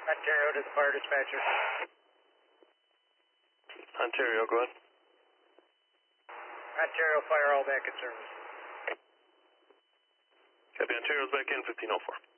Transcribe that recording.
Ontario to the fire dispatcher. Ontario, go ahead. Ontario, fire all back in service. Copy, Ontario's back in 1504.